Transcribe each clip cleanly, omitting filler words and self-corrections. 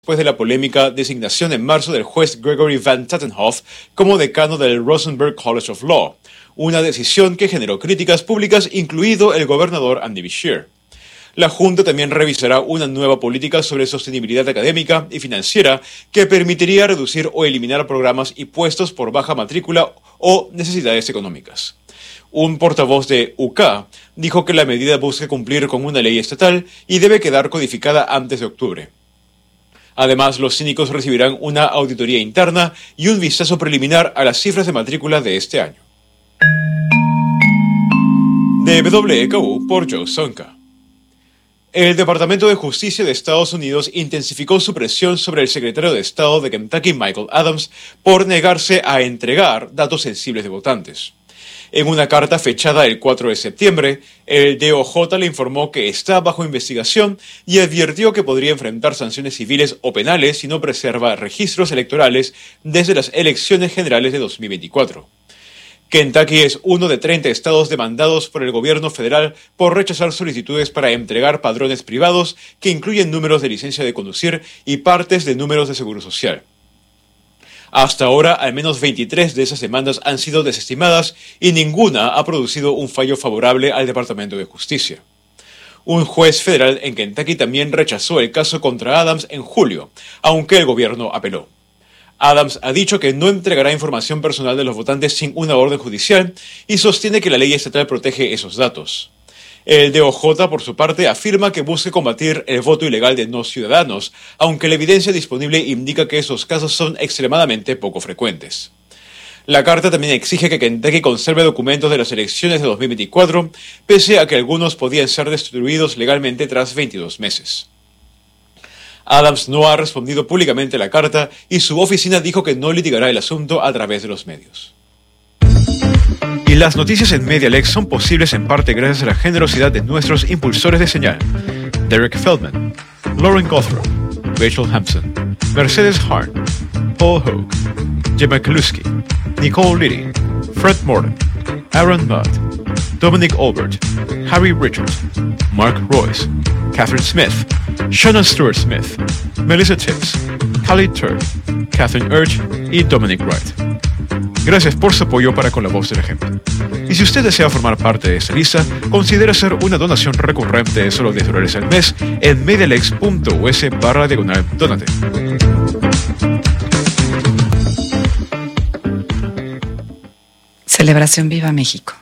Después de la polémica designación en marzo del juez Gregory Van Tatenhoff como decano del Rosenberg College of Law, una decisión que generó críticas públicas, incluido el gobernador Andy Beshear. La Junta también revisará una nueva política sobre sostenibilidad académica y financiera que permitiría reducir o eliminar programas y puestos por baja matrícula o necesidades económicas. Un portavoz de UK dijo que la medida busca cumplir con una ley estatal y debe quedar codificada antes de octubre. Además, los cínicos recibirán una auditoría interna y un vistazo preliminar a las cifras de matrícula de este año. De WKU por Joe Sonka. El Departamento de Justicia de Estados Unidos intensificó su presión sobre el secretario de Estado de Kentucky, Michael Adams, por negarse a entregar datos sensibles de votantes. En una carta fechada el 4 de septiembre, el DOJ le informó que está bajo investigación y advirtió que podría enfrentar sanciones civiles o penales si no preserva registros electorales desde las elecciones generales de 2024. Kentucky es uno de 30 estados demandados por el gobierno federal por rechazar solicitudes para entregar padrones privados que incluyen números de licencia de conducir y partes de números de seguro social. Hasta ahora, al menos 23 de esas demandas han sido desestimadas y ninguna ha producido un fallo favorable al Departamento de Justicia. Un juez federal en Kentucky también rechazó el caso contra Adams en julio, aunque el gobierno apeló. Adams ha dicho que no entregará información personal de los votantes sin una orden judicial y sostiene que la ley estatal protege esos datos. El DOJ, por su parte, afirma que busca combatir el voto ilegal de no ciudadanos, aunque la evidencia disponible indica que esos casos son extremadamente poco frecuentes. La carta también exige que Kentucky conserve documentos de las elecciones de 2024, pese a que algunos podían ser destruidos legalmente tras 22 meses. Adams no ha respondido públicamente a la carta y su oficina dijo que no litigará el asunto a través de los medios. Y las noticias en MediaLex son posibles en parte gracias a la generosidad de nuestros impulsores de señal: Derek Feldman, Lauren Gothrow, Rachel Hampson, Mercedes Harn, Paul Hogue, Gemma Kaluski, Nicole Liddy, Fred Morton, Aaron Mudd, Dominic Albert, Harry Richards, Mark Royce, Catherine Smith, Shannon Stewart Smith, Melissa Tibbs, Callie Turk, Catherine Urge y Dominic Wright. Gracias por su apoyo para con la voz del ejemplo. Y si usted desea formar parte de esta lista, considere hacer una donación recurrente de solo $10 al mes en medialex.us/donate. Celebración Viva México.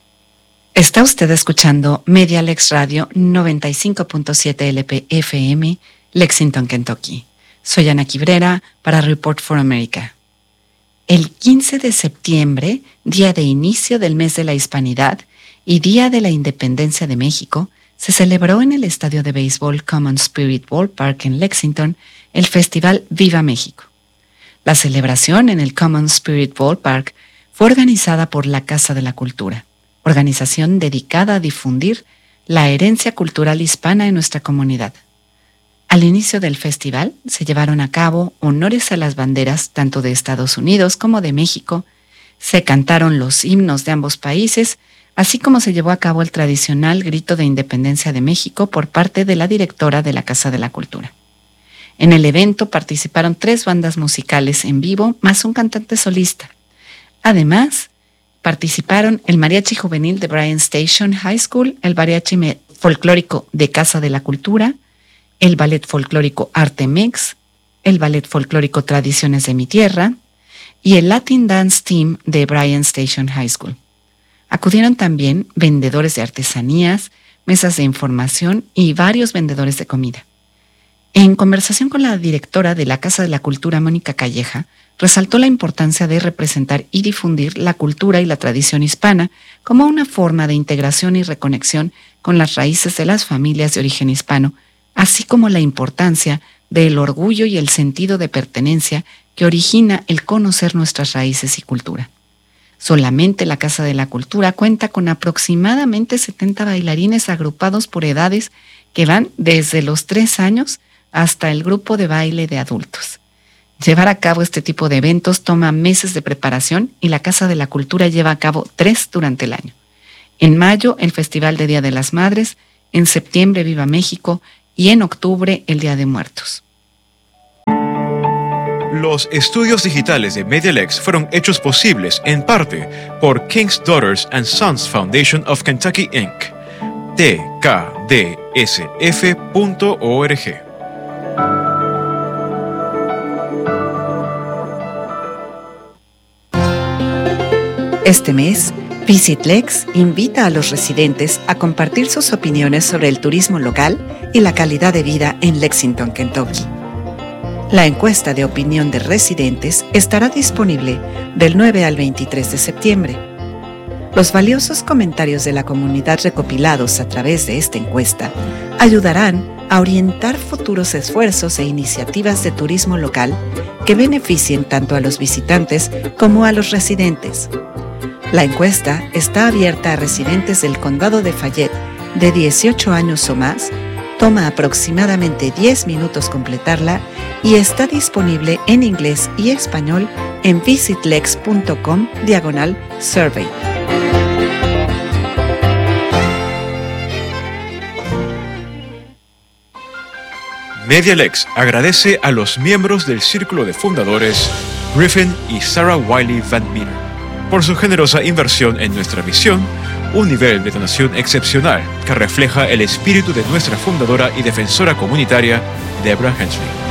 Está usted escuchando MediaLex Radio 95.7 LP-FM, Lexington, Kentucky. Soy Ana Quibrera para Report for America. El 15 de septiembre, día de inicio del mes de la Hispanidad y día de la Independencia de México, se celebró en el estadio de béisbol Common Spirit Ballpark en Lexington el Festival Viva México. La celebración en el Common Spirit Ballpark fue organizada por la Casa de la Cultura, organización dedicada a difundir la herencia cultural hispana en nuestra comunidad. Al inicio del festival se llevaron a cabo honores a las banderas tanto de Estados Unidos como de México, se cantaron los himnos de ambos países, así como se llevó a cabo el tradicional grito de independencia de México por parte de la directora de la Casa de la Cultura. En el evento participaron 3 bandas musicales en vivo más un cantante solista. Además, participaron el Mariachi Juvenil de Bryan Station High School, el Mariachi Folclórico de Casa de la Cultura, el Ballet Folclórico Artemex, el Ballet Folclórico Tradiciones de mi Tierra y el Latin Dance Team de Bryan Station High School. Acudieron también vendedores de artesanías, mesas de información y varios vendedores de comida. En conversación con la directora de la Casa de la Cultura, Mónica Calleja, resaltó la importancia de representar y difundir la cultura y la tradición hispana como una forma de integración y reconexión con las raíces de las familias de origen hispano, así como la importancia del orgullo y el sentido de pertenencia que origina el conocer nuestras raíces y cultura. Solamente la Casa de la Cultura cuenta con aproximadamente 70 bailarines agrupados por edades que van desde los 3 años hasta el grupo de baile de adultos. Llevar a cabo este tipo de eventos toma meses de preparación y la Casa de la Cultura lleva a cabo 3 durante el año. En mayo, el Festival de Día de las Madres, en septiembre, Viva México, y en octubre, el Día de Muertos. Los estudios digitales de Medialex fueron hechos posibles en parte por King's Daughters and Sons Foundation of Kentucky Inc. tkdsf.org. Este mes, Visit Lex invita a los residentes a compartir sus opiniones sobre el turismo local y la calidad de vida en Lexington, Kentucky. La encuesta de opinión de residentes estará disponible del 9 al 23 de septiembre. Los valiosos comentarios de la comunidad recopilados a través de esta encuesta ayudarán a orientar futuros esfuerzos e iniciativas de turismo local que beneficien tanto a los visitantes como a los residentes. La encuesta está abierta a residentes del condado de Fayette de 18 años o más, toma aproximadamente 10 minutos completarla y está disponible en inglés y español en visitlex.com/survey. Medialex agradece a los miembros del Círculo de Fundadores Griffin y Sarah Wiley Van Meter por su generosa inversión en nuestra misión, un nivel de donación excepcional que refleja el espíritu de nuestra fundadora y defensora comunitaria, Deborah Hensley.